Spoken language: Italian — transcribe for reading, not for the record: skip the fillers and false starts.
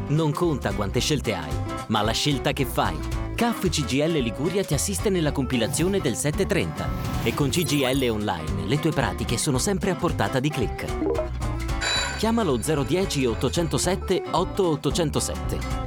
Non conta quante scelte hai, ma la scelta che fai. CAF CGIL Liguria ti assiste nella compilazione del 730 e con CGIL Online le tue pratiche sono sempre a portata di click. Chiamalo 010 807 8807